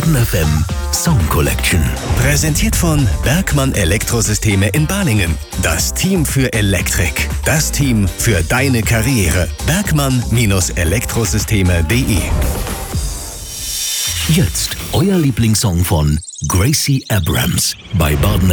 Baden FM Song Collection. Präsentiert von Bergmann Elektrosysteme in Balingen. Das Team für Elektrik. Das Team für deine Karriere. Bergmann-Elektrosysteme.de. Jetzt euer Lieblingssong von Gracie Abrams bei Baden